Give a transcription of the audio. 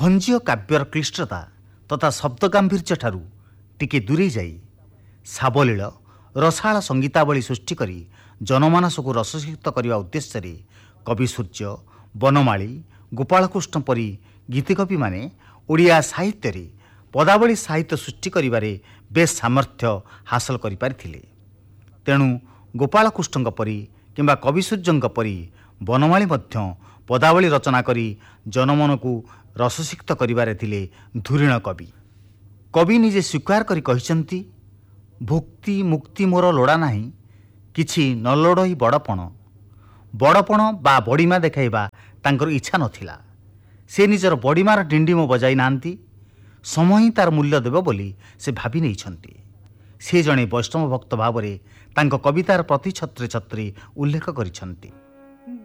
ଭଞ୍ଜୀୟ କାବ୍ୟର କ୍ଲିଷ୍ଟତା ତଥା ଶବ୍ଦ ଗାମ୍ଭୀର୍ଯ୍ୟଠାରୁ ଟିକେ ଦୂରେଇ ଯାଇ ସାବଲୀଳ ରସାଳ ସଙ୍ଗୀତାବଳୀ ସୃଷ୍ଟି କରି ଜନମାନସକୁ ରସସିକ୍ତ କରିବା ଉଦ୍ଦେଶ୍ୟରେ କବି ସୂର୍ଯ୍ୟ, ବନମାଳୀ, ଗୋପାଳକୃଷ୍ଣ ପରି ଗୀତିକବିମାନେ ଓଡ଼ିଆ ସାହିତ୍ୟରେ ପଦାବଳୀ ସାହିତ୍ୟ ସୃଷ୍ଟି କରିବାରେ ବେଶ୍ ସାମର୍ଥ୍ୟ ହାସଲ କରିପାରିଥିଲେ। ତେଣୁ ଗୋପାଳକୃଷ୍ଣଙ୍କ ପରି କିମ୍ବା କବି ସୂର୍ଯ୍ୟଙ୍କ ପରି ବନମାଳୀ ମଧ୍ୟ ପଦାବଳୀ ରଚନା କରି ଜନମନକୁ ରସସିକ୍ତ କରିବାରେ ଥିଲେ ଧୁରୀଣ କବି। କବି ନିଜେ ସ୍ୱୀକାର କରି କହିଛନ୍ତି, ଭୁକ୍ତି ମୁକ୍ତି ମୋର ଲୋଡ଼ା ନାହିଁ, କିଛି ନ ଲୋଡ଼ଇ ବଡ଼ପଣ। ବଡ଼ପଣ ବା ବଡ଼ିମା ଦେଖାଇବା ତାଙ୍କର ଇଚ୍ଛା ନଥିଲା। ସେ ନିଜର ବଡ଼ିମାର ଡିଣ୍ଡିମ ବଜାଇ ନାହାନ୍ତି, ସମୟ ହିଁ ତା'ର ମୂଲ୍ୟ ଦେବ ବୋଲି ସେ ଭାବି ନେଇଛନ୍ତି। ସେ ଜଣେ ବୈଷ୍ଣବ ଭକ୍ତ ଭାବରେ ତାଙ୍କ କବିତାର ପ୍ରତି ଛତ୍ରେ ଛତ୍ରେ ଉଲ୍ଲେଖ କରିଛନ୍ତି।